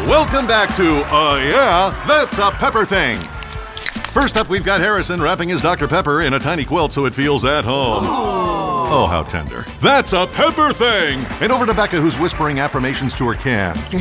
Welcome back to Yeah, That's a Pepper Thing. First up, we've got Harrison wrapping his Dr. Pepper in a tiny quilt so it feels at home. Oh, how tender. That's a Pepper Thing! And over to Becca, who's whispering affirmations to her can. You're